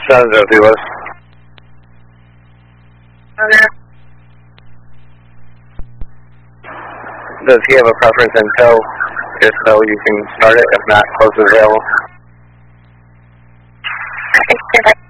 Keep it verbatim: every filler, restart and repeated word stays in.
seven zero three West. Okay. Does he have a preference in tow? If so, you can start it. If not, close is available. I think